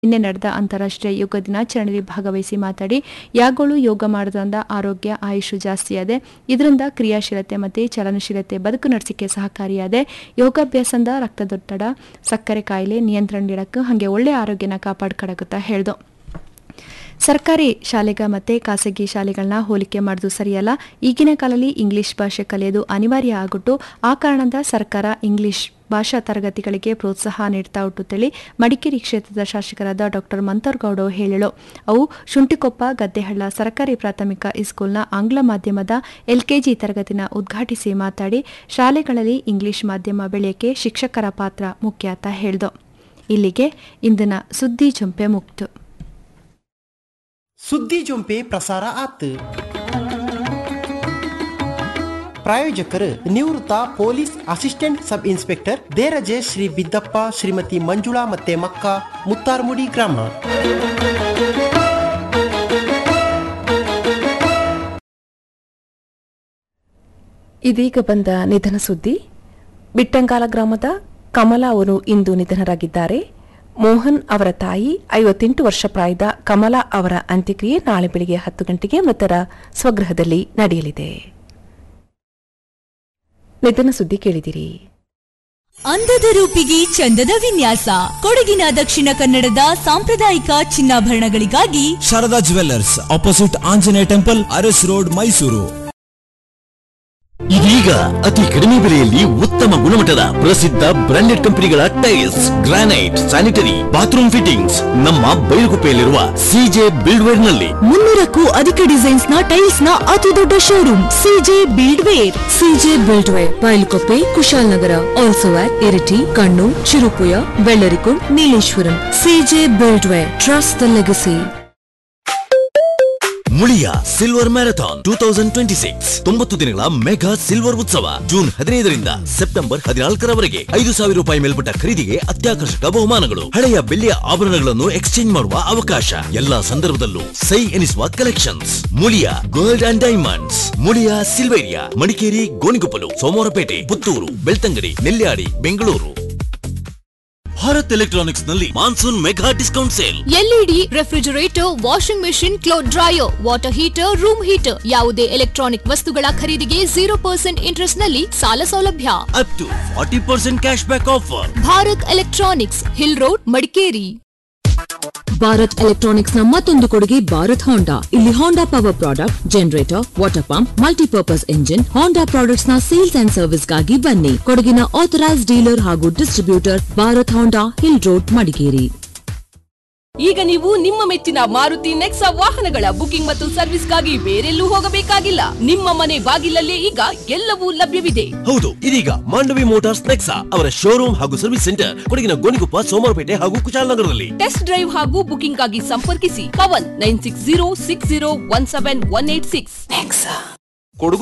ನಿನ್ನೆ ನಡೆದ ಅಂತಾರಾಷ್ಟ್ರೀಯ ಯೋಗ ದಿನಾಚರಣೆಯಲ್ಲಿ ಭಾಗವಹಿಸಿ ಮಾತಾಡಿ ಯಾಗಳು ಯೋಗ ಮಾಡೋದ್ರಿಂದ ಆರೋಗ್ಯ ಆಯುಷು ಜಾಸ್ತಿಯಾದೆ, ಇದರಿಂದ ಕ್ರಿಯಾಶೀಲತೆ ಮತ್ತು ಚಲನಶೀಲತೆ ಬದುಕು ನಡೆಸಿಕೆ ಸಹಕಾರಿಯಾದೆ. ಯೋಗಾಭ್ಯಾಸದಿಂದ ರಕ್ತದೊತ್ತಡ, ಸಕ್ಕರೆ ಕಾಯಿಲೆ ನಿಯಂತ್ರಣ ನೀಡಕ್ಕೆ ಹಾಗೆ ಒಳ್ಳೆಯ ಆರೋಗ್ಯನ ಕಾಪಾಡ್ಕೊಡಕುತ್ತಾ ಹೇಳ್ದು. ಸರ್ಕಾರಿ ಶಾಲೆಗ ಮತ್ತು ಖಾಸಗಿ ಶಾಲೆಗಳನ್ನ ಹೋಲಿಕೆ ಮಾಡೋದು ಸರಿಯಲ್ಲ. ಈಗಿನ ಕಾಲದಲ್ಲಿ ಇಂಗ್ಲಿಷ್ ಭಾಷೆ ಕಲಿಯೋದು ಅನಿವಾರ್ಯ ಆಗಿಟ್ಟು ಆ ಕಾರಣದಿಂದ ಸರ್ಕಾರ ಇಂಗ್ಲಿಷ್ ಭಾಷಾ ತರಗತಿಗಳಿಗೆ ಪ್ರೋತ್ಸಾಹ ನೀಡ್ತಾ ಹುಟ್ಟುತ್ತೇಳಿ ಮಡಿಕೇರಿ ಕ್ಷೇತ್ರದ ಶಾಸಕರಾದ ಡಾಕ್ಟರ್ ಮಂತರ್ಗೌಡ ಹೇಳಲು. ಅವು ಶುಂಠಿಕೊಪ್ಪ ಗದ್ದೆಹಳ್ಳ ಸರ್ಕಾರಿ ಪ್ರಾಥಮಿಕ ಸ್ಕೂಲ್ನ ಆಂಗ್ಲ ಮಾಧ್ಯಮದ LKG ತರಗತಿನ ಉದ್ಘಾಟಿಸಿ ಮಾತಾಡಿ ಶಾಲೆಗಳಲ್ಲಿ ಇಂಗ್ಲಿಷ್ ಮಾಧ್ಯಮ ಬೆಳೆಯಕ್ಕೆ ಶಿಕ್ಷಕರ ಪಾತ್ರ ಮುಖ್ಯ ಅಂತ ಹೇಳ್ದು. ಇಲ್ಲಿಗೆ ಇಂದಿನ ಸುದ್ದಿ ಜೊಂಪೆ ಮುಕ್ತು. ಸುದ್ದಿ ಜೊಂಪೆ ಪ್ರಸಾರ ಆತು. ಪ್ರಾಯೋಜಕರು ನಿವೃತ್ತ police assistant sub inspector Deraje Shri Biddappa, Shrimati Manjula ಮತ್ತೆ ಮಕ್ಕ, ಮುತ್ತಾರ್ಮುಡಿ ಗ್ರಾಮ. ಇದೀಗ ಬಂದ ನಿಧನ ಸುದ್ದಿ. ಬಿಟ್ಟಂಗಾಲ ಗ್ರಾಮದ ಕಮಲಾ ಅವರು ಇಂದು ನಿಧನರಾಗಿದ್ದಾರೆ. ಮೋಹನ್ ಅವರ ತಾಯಿ 58 ವರ್ಷ ಪ್ರಾಯದ ಕಮಲಾ ಅವರ ಅಂತ್ಯಕ್ರಿಯೆ ನಾಳೆ ಬೆಳಿಗ್ಗೆ 10 ಗಂಟೆಗೆ ಮೃತರ ಸ್ವಗೃಹದಲ್ಲಿ ನಡೆಯಲಿದೆ. ನಿಧನ ಸುದ್ದಿ ಕೇಳಿದಿರಿ. ಅಂದದ ರೂಪಿಗೆ ಚಂದದ ವಿನ್ಯಾಸ, ಕೊಡಗಿನ ದಕ್ಷಿಣ ಕನ್ನಡದ ಸಾಂಪ್ರದಾಯಿಕ ಚಿನ್ನಾಭರಣಗಳಿಗಾಗಿ Sharada jewellers, opposite Anjaneya temple, Aras road, Mysuru. ಇದೀಗ ಅತಿ ಕಡಿಮೆ ಬೆಲೆಯಲ್ಲಿ ಉತ್ತಮ ಗುಣಮಟ್ಟದ ಪ್ರಸಿದ್ಧ ಬ್ರಾಂಡೆಡ್ ಕಂಪನಿಗಳ tiles, granite, sanitary, bathroom fittings ನಮ್ಮ ಬೈಲುಗುಪ್ಪೆಯಲ್ಲಿರುವ CJ ಬಿಲ್ಡ್ವೇರ್ ನಲ್ಲಿ 300ಕ್ಕೂ ಅಧಿಕ ಡಿಸೈನ್ಸ್ ನ ಟೈಲ್ಸ್ ನ ಅತಿ ದೊಡ್ಡ showroom CJ ಬಿಲ್ಡ್ವೇರ್. CJ ಬಿಲ್ಡ್ವೇರ್, ಬೈಲುಗುಪ್ಪೆ, Kushalnagar, also at Iritty, Kannur, Cherupuzha, Vellarikundu, Nileshwaram. CJ ಬಿಲ್ಡ್ವೇರ್, trust the legacy. Muliya silver marathon 2026 90 ದಿನಗಳ ಮೆಗಾ ಸಿಲ್ವರ್ ಉತ್ಸವ ಜೂನ್ 15ರಿಂದ ಸೆಪ್ಟೆಂಬರ್ 14ರವರೆಗೆ 5,000 ರೂಪಾಯಿ ಮೇಲ್ಪಟ್ಟ ಖರೀದಿಗೆ ಅತ್ಯಾಕರ್ಷಕ ಬಹುಮಾನಗಳು, ಹಳೆಯ ಬೆಳ್ಳಿಯ ಆಭರಣಗಳನ್ನು ಎಕ್ಸ್ಚೇಂಜ್ ಮಾಡುವ ಅವಕಾಶ, ಎಲ್ಲಾ ಸಂದರ್ಭದಲ್ಲೂ ಸೈ ಎನಿಸುವ collections. Muliya gold and diamonds, Muliya Silveria, Madikeri, Gonikoppal, Somwarpet, Puttur, Belthangady, Nelyadi, Bengaluru. Bharat electronics ನಲ್ಲಿ monsoon mega discount sale. LED, refrigerator, washing machine, cloth dryer, water heater, room heater, ಯಾವುದೇ ಎಲೆಕ್ಟ್ರಾನಿಕ್ ವಸ್ತುಗಳ ಖರೀದಿಗೆ 0% ಇಂಟ್ರೆಸ್ಟ್ ನಲ್ಲಿ ಸಾಲ ಸೌಲಭ್ಯ. Up to 40% cash back offer. Bharat electronics, hill road, Madikeri. Bharat electronics ನ ಮತ್ತೊಂದು ಕೊಡುಗೆ ಭಾರತ್ ಹೋಂಡಾ. ಇಲ್ಲಿ ಹೋಂಡಾ power product, generator, water pump, multipurpose engine, ಹೋಂಡಾ ಪ್ರಾಡಕ್ಟ್ಸ್ ನ ಸೇಲ್ಸ್ ಅಂಡ್ ಸರ್ವಿಸ್ ಗಾಗಿ ಬನ್ನಿ. ಕೊಡಗಿನ ಆಥರೈಸ್ಡ್ ಡೀಲರ್ ಹಾಗೂ ಡಿಸ್ಟ್ರಿಬ್ಯೂಟರ್ ಭಾರತ್ ಹೋಂಡಾ, ಹಿಲ್ ರೋಡ್, ಮಡಿಕೇರಿ. ಈಗ ನೀವು ನಿಮ್ಮ ಮೆಚ್ಚಿನ ಮಾರುತಿ ನೆಕ್ಸಾ ವಾಹನಗಳ ಬುಕಿಂಗ್ ಮತ್ತು ಸರ್ವಿಸ್ಗಾಗಿ ಬೇರೆಲ್ಲೂ ಹೋಗಬೇಕಾಗಿಲ್ಲ. ನಿಮ್ಮ ಮನೆ ಬಾಗಿಲಲ್ಲೇ ಈಗ ಎಲ್ಲವೂ ಲಭ್ಯವಿದೆ. ಹೌದು, ಇದೀಗ ಮಾಂಡವಿ ಮೋಟಾರ್ಸ್ ನೆಕ್ಸಾ ಅವರ ಶೋರೂಮ್ ಹಾಗೂ ಸರ್ವಿಸ್ ಸೆಂಟರ್ ಕೊಡಗಿನ ಗೋಣಿಕೊಪ್ಪ, ಸೋಮವಾರಪೇಟೆ ಹಾಗೂ ಕುಶಾಲನಗರದಲ್ಲಿ. ಟೆಸ್ಟ್ ಡ್ರೈವ್ ಹಾಗೂ ಬುಕಿಂಗ್ ಆಗಿ ಸಂಪರ್ಕಿಸಿ ಪವನ್ 9606017186.